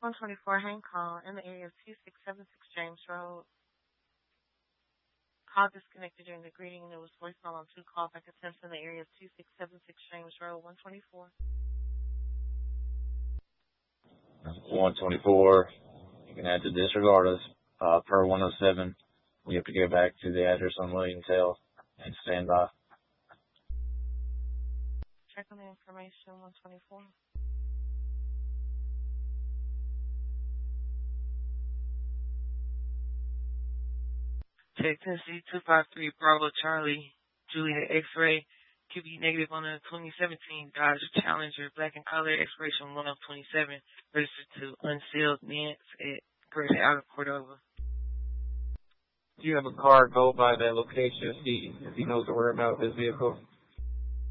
124 Hancock in the area of 2676 James Road. Call disconnected during the greeting and it was voicemail on two callback attempts in the area of 2676 James Road, 124. 124. You can add to disregard us per 107. We have to go back to the address on Williams Hill and stand by. Check on the information, 124. Check Tennessee 253 Bravo Charlie Juliet X-ray QB negative on a 2017 Dodge Challenger black and color expiration 1 of 27 registered to unsealed Nance at Greater Outer Cordova. Do you have a car go by that location if he knows the whereabouts of his vehicle?